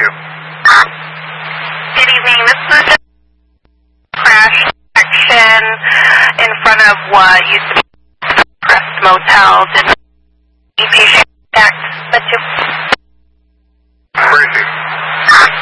you. Good evening. This is a crash section in front of what used to be Crest Motel. Did